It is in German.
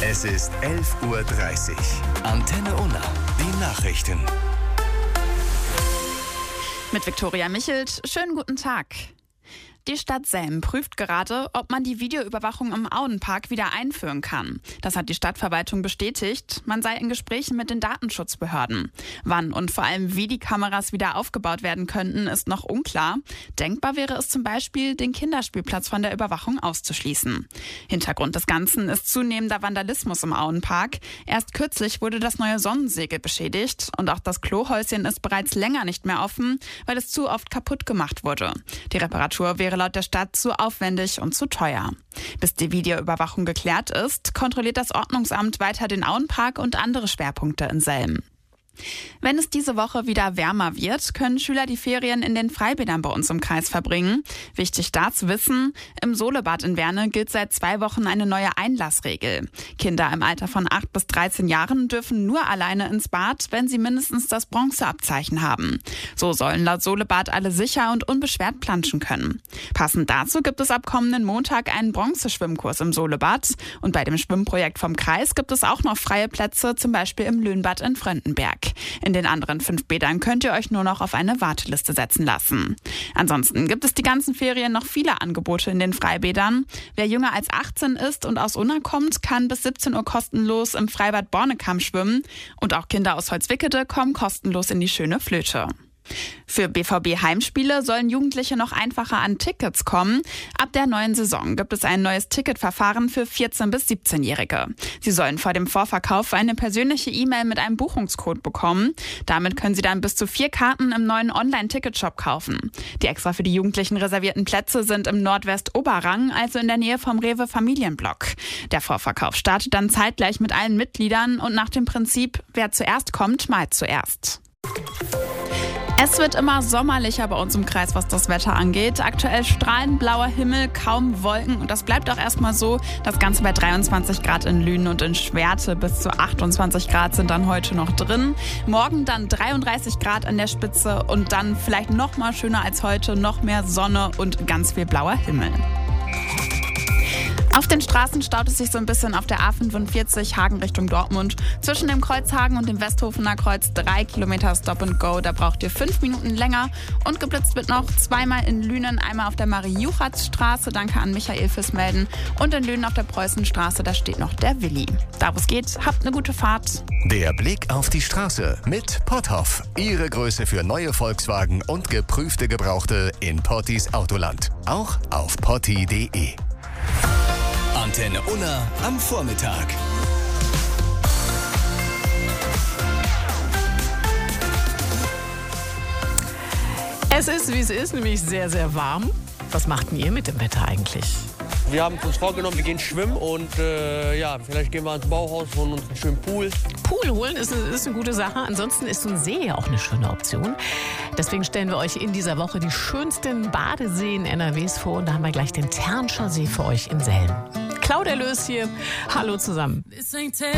Es ist 11:30 Uhr. Antenne Unna, die Nachrichten. Mit Viktoria Michelt, schönen guten Tag. Die Stadt Selm prüft gerade, ob man die Videoüberwachung im Auenpark wieder einführen kann. Das hat die Stadtverwaltung bestätigt. Man sei in Gesprächen mit den Datenschutzbehörden. Wann und vor allem wie die Kameras wieder aufgebaut werden könnten, ist noch unklar. Denkbar wäre es zum Beispiel, den Kinderspielplatz von der Überwachung auszuschließen. Hintergrund des Ganzen ist zunehmender Vandalismus im Auenpark. Erst kürzlich wurde das neue Sonnensegel beschädigt und auch das Klohäuschen ist bereits länger nicht mehr offen, weil es zu oft kaputt gemacht wurde. Die Reparatur wäre laut der Stadt zu aufwendig und zu teuer. Bis die Videoüberwachung geklärt ist, kontrolliert das Ordnungsamt weiter den Auenpark und andere Schwerpunkte in Selm. Wenn es diese Woche wieder wärmer wird, können Schüler die Ferien in den Freibädern bei uns im Kreis verbringen. Wichtig da zu wissen, im Solebad in Werne gilt seit 2 Wochen eine neue Einlassregel. Kinder im Alter von 8 bis 13 Jahren dürfen nur alleine ins Bad, wenn sie mindestens das Bronzeabzeichen haben. So sollen laut Solebad alle sicher und unbeschwert planschen können. Passend dazu gibt es ab kommenden Montag einen Bronzeschwimmkurs im Solebad. Und bei dem Schwimmprojekt vom Kreis gibt es auch noch freie Plätze, zum Beispiel im Löhnbad in Fröndenberg. In den anderen 5 Bädern könnt ihr euch nur noch auf eine Warteliste setzen lassen. Ansonsten gibt es die ganzen Ferien noch viele Angebote in den Freibädern. Wer jünger als 18 ist und aus Unna kommt, kann bis 17 Uhr kostenlos im Freibad Bornekamp schwimmen. Und auch Kinder aus Holzwickede kommen kostenlos in die schöne Flöte. Für BVB-Heimspiele sollen Jugendliche noch einfacher an Tickets kommen. Ab der neuen Saison gibt es ein neues Ticketverfahren für 14- bis 17-Jährige. Sie sollen vor dem Vorverkauf eine persönliche E-Mail mit einem Buchungscode bekommen. Damit können sie dann bis zu 4 Karten im neuen Online-Ticketshop kaufen. Die extra für die Jugendlichen reservierten Plätze sind im Nordwest-Oberrang, also in der Nähe vom Rewe Familienblock. Der Vorverkauf startet dann zeitgleich mit allen Mitgliedern und nach dem Prinzip, wer zuerst kommt, malt zuerst. Es wird immer sommerlicher bei uns im Kreis, was das Wetter angeht. Aktuell strahlend blauer Himmel, kaum Wolken und das bleibt auch erstmal so. Das Ganze bei 23 Grad in Lünen und in Schwerte. Bis zu 28 Grad sind dann heute noch drin. Morgen dann 33 Grad an der Spitze und dann vielleicht noch mal schöner als heute, noch mehr Sonne und ganz viel blauer Himmel. Auf den Straßen staut es sich so ein bisschen auf der A45 Hagen Richtung Dortmund. Zwischen dem Kreuzhagen und dem Westhofener Kreuz 3 Kilometer Stop and Go. Da braucht ihr 5 Minuten länger. Und geblitzt wird noch zweimal in Lünen. Einmal auf der Marie-Juchatz-Straße. Danke an Michael fürs Melden. Und in Lünen auf der Preußenstraße, da steht noch der Willi. Da wo es geht, habt eine gute Fahrt. Der Blick auf die Straße mit Potthoff. Ihre Größe für neue Volkswagen und geprüfte Gebrauchte in Pottis Autoland. Auch auf potti.de. Antenne Unna am Vormittag. Es ist, wie es ist, nämlich sehr, sehr warm. Was macht denn ihr mit dem Wetter eigentlich? Wir haben uns vorgenommen, wir gehen schwimmen und vielleicht gehen wir ins Bauhaus und uns einen schönen Pool. Pool holen ist eine gute Sache. Ansonsten ist so ein See ja auch eine schöne Option. Deswegen stellen wir euch in dieser Woche die schönsten Badeseen NRWs vor. Und da haben wir gleich den Ternscher See für euch in Selm. Claudia Löß hier. Hallo zusammen.